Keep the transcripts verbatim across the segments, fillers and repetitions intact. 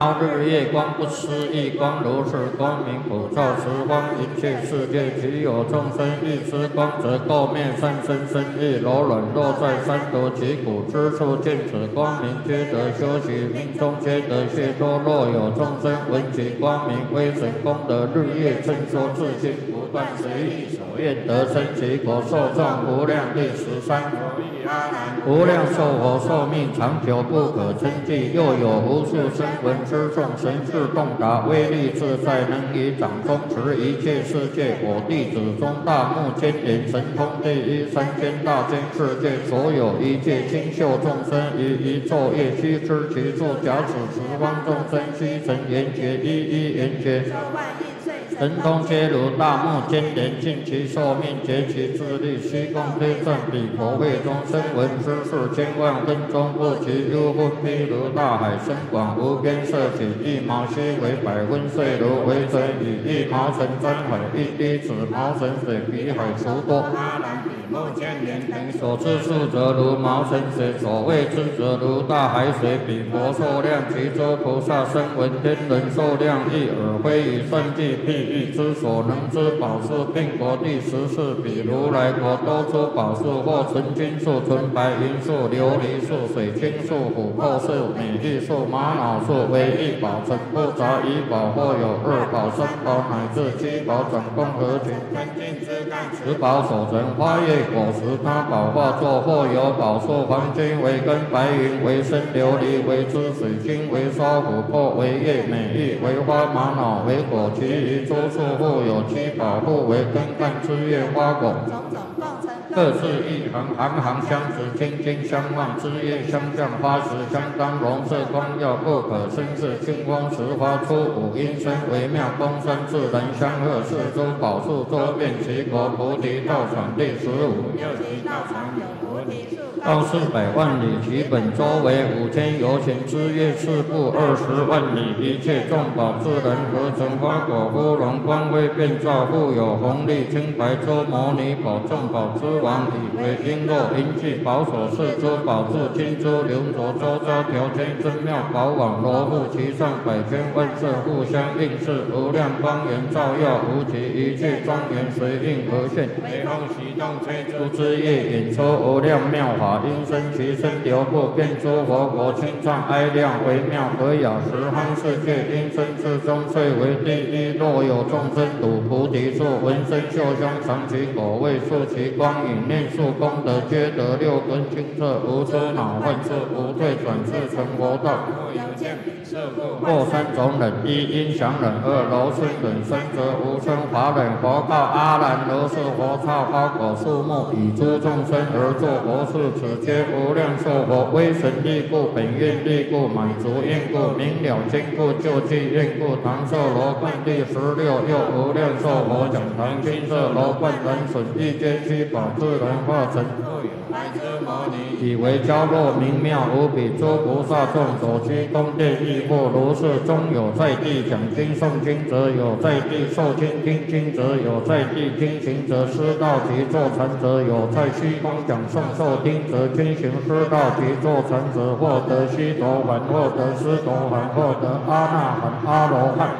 日月光不思议光，如是光明普照十方一切世界，其有众生欲知光，则垢灭三身身意柔软，落在三毒其骨之处，见此光明，皆得修习，命中皆得解脱。若有众生闻其光明威神功德，日夜称说自信，不断随意所愿得生其国，寿壮无量。第十三。无量寿佛寿命长久不可称计，又有无数声闻之众神智洞达，威力自在，能以掌中持一切世界。我弟子中大目犍连神通第一，三千大千世界所有一切清秀众生，于一昼夜悉知其处。假此十方众生悉成圆觉，一一圆觉。神通皆如大目犍连，尽其寿命，竭其智力，虚空推算彼佛会中声闻之事，千万分钟不其幽分，譬如大海深广无边，色起一毛悉为百分碎，如为水以一毛成专海，一滴子毛成水，比海除多。目犍连等所知数则如毛成水，所谓之则如大海水。彼佛寿量，其诸菩萨声闻天人寿量亦尔，非以算计譬喻之所能知宝树，并国第十四。彼如来国多出宝树，或纯金树、纯白银树、琉璃树、水晶树、琥珀树、美玉树、玛瑙树，为一宝成不杂一宝，或有二宝、三宝乃至七宝，转共合群，分尽之干，十宝所成花叶果实，他宝化作，或有宝树，黄金为根，白云为身，琉璃为枝，水晶为梢，琥珀为叶，美玉为花，玛瑙为果，其余诸树互有七宝，互为根干枝叶花果，各自一行，行行相持，金金相望，枝叶相向，花实相当，容色光耀，不可生视。清风持花出五音声，微妙光声，自然相和。四诸宝树周遍其国，菩提道场第十五。又其道场有菩提树，道四百万里，其本周为五千由旬，枝叶四部二十万里。一切众宝自然合成，花果乌龙，光辉遍照，复有红绿青白周摩尼宝，众宝之王，以为璎珞银器宝所饰，诸宝柱金珠流着，周遭条圈真妙宝网，罗布其上，百千万色互相映饰，无量光源照耀无极，一切庄严随应而现。微风习动吹出枝叶，引出无量妙法，音声其声流布，遍诸佛国，清唱哀亮微妙和雅，十方世界音声之中最为第一。若有众生睹菩提树，闻声嗅香，尝其果味，触其光影，念数功德，皆得六根清澈，无出恼患处，无退转世成佛道。或三种忍：一音响忍，二柔顺忍，三则无声法忍。佛告阿难：如是佛刹花果树木，以诸众生而作佛事，此皆无量寿佛威神力故，本愿力故，满足愿故，明了坚固，救济愿故。唐寿罗冠第十六。又无量寿佛讲堂，金色罗冠人损，一皆七宝自然化成。来之摩尼，以为娇弱明妙无比，诸菩萨众所居宫殿亦复如是。中有在地讲经诵经者，有在地受经听经者，有在地听行者，师道及坐禅者，有在虚空讲诵受听者，均行师道及坐禅者，获得须陀洹，获得斯陀含，获得阿那含、阿罗汉。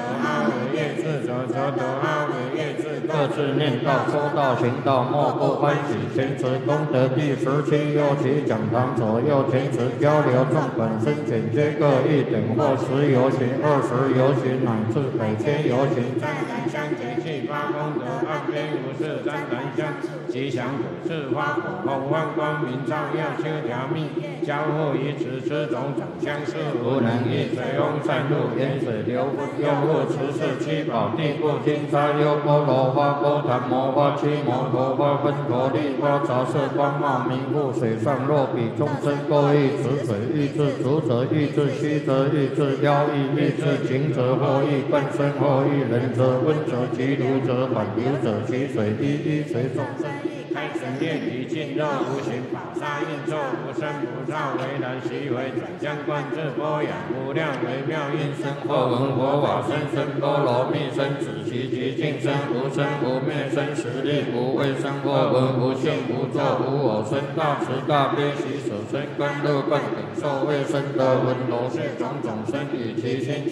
各自念道、说道、行道，莫不欢喜。前持功德第十七。右其讲堂左右前持交流，众本身简皆各一等，或十由旬、二十由旬，乃至百千由旬。湛然相结气发功德，岸边无事湛然相吉祥果是花果，红万光明照耀修条密，交互于此之种长相似，无能易水翁散入，沿水流不用户持是七宝地不金沙优波罗花波檀摩花七摩陀花分陀利花杂色光茂明覆水上，若比众生各欲持水，欲至足者欲至虚则欲至腰欲欲至颈者，或欲冠身，或欲人者温者其如者反流者其水一一随众生。开神业体尽肉无形，宝沙应作无生菩萨为然，悉为转相观自波养无量微妙应身，或闻佛法身身波罗蜜身，子其极尽身无生无灭身实力无畏生，或闻无性无作无我身大慈大悲喜舍身甘乐观顶受卫生的闻罗是种种身与其心。